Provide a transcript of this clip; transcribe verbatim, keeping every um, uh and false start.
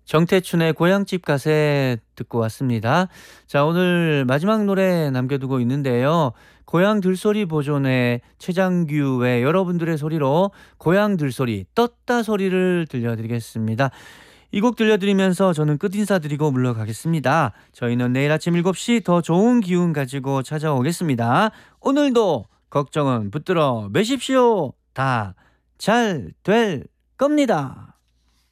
정태춘의 고향집 가세 듣고 왔습니다. 자, 오늘 마지막 노래 남겨두고 있는데요. 고향 들소리 보존회 최장규의 여러분들의 소리로 고향 들소리 떴다 소리를 들려드리겠습니다. 이 곡 들려드리면서 저는 끝 인사드리고 물러가겠습니다. 저희는 내일 아침 일곱 시 더 좋은 기운 가지고 찾아오겠습니다. 오늘도 걱정은 붙들어 매십시오. 다 잘 될 겁니다.